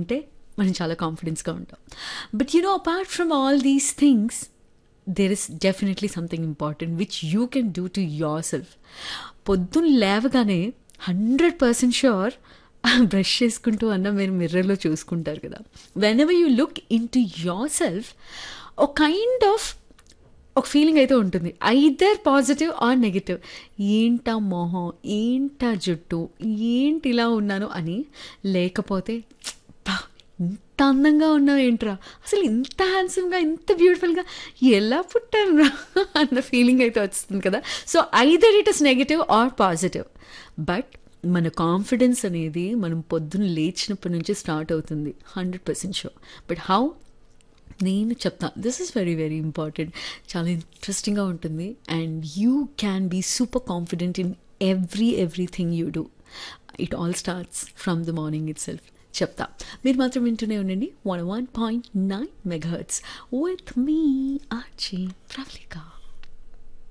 ఉంటే మనం చాలా కాన్ఫిడెన్స్గా ఉంటాం. But apart from all these things there is definitely something important which you can do to yourself. పొద్దున్న లేవగానే 100% షూర్ బ్రష్ చేసుకుంటూ అన్న మీరు మిర్రర్లో చూసుకుంటారు కదా. When ever you look in to your self ఒక కైండ్ ఆఫ్ ఒక ఫీలింగ్ అయితే ఉంటుంది, ఐదర్ పాజిటివ్ ఆర్ నెగిటివ్. ఏంటా మొహం, ఏంటా జుట్టు, ఏంటి ఇలా ఉన్నాను అని. లేకపోతే ఇంత అందంగా ఉన్నావు ఏంట్రా, అసలు ఇంత హ్యాండ్సమ్గా, ఇంత బ్యూటిఫుల్గా ఎలా పుట్టాను అన్న ఫీలింగ్ అయితే వస్తుంది కదా. So either it is negative are positive. But మన కాన్ఫిడెన్స్ అనేది మనం పొద్దున్న లేచినప్పటి నుంచి స్టార్ట్ అవుతుంది, 100% షూర్. బట్ హౌ నేను చెప్తా, this is very very important. చాలా ఇంట్రెస్టింగ్గా ఉంటుంది. And you can be super confident in everything you do. It all starts from the morning it self. చెప్తా, మీరు మాత్రం వింటూనే ఉండండి 101.9 MHz with me RJ Pravalika.